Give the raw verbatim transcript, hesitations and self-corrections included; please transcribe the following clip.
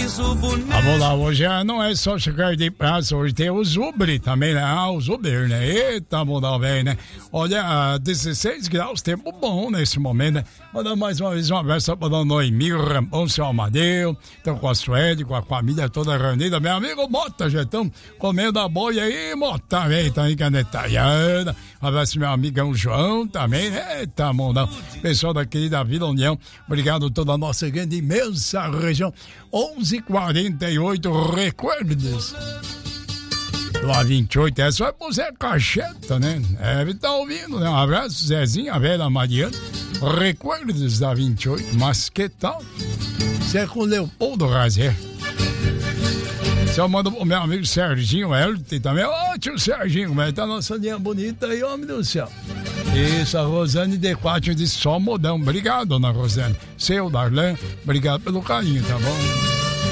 sorriso bonito. Vamos lá, hoje não é só chegar de praça, hoje tem o Zubre também, né? Ah, o Zuber, né? Eita, mudar bem, né? Olha, dezesseis graus, tempo bom nesse momento, né? Mandar mais uma vez um abraço para a Noemi, o Rampão, seu Amadeu, então com a Suede, com a família toda reunida, meu amigo Mota, já estão comendo a boia aí, Mota, velho, tá aí, canetaiana. Um abraço, meu amigão João também, eita, mundão. Pessoal da querida Vila União, obrigado a toda a nossa grande imensa região. onze e quarenta e oito, recuerdos. Lá vinte e oito, é só pro Zé Cacheta, né? Deve estar ouvindo, né? Um abraço, Zezinho, a velha Mariana. Recuerdos da vinte e oito, mas que tal? Você é com o Leopoldo Razer. Só manda pro meu amigo Serginho Elton também. Ô, tio Serginho, como é que tá a nossa linha bonita aí, homem do céu? Isso, a Rosane D quatro disse só modão. Obrigado, dona Rosane. Seu, Darlan, obrigado pelo carinho, tá bom?